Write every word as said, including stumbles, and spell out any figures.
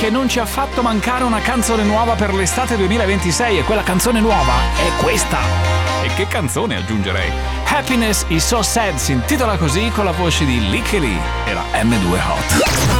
che non ci ha fatto mancare una canzone nuova per l'estate duemilaventisei, e quella canzone nuova è questa. E che canzone, aggiungerei. Happiness is so sad si intitola così, con la voce di Licky Lee. Era M due Hot.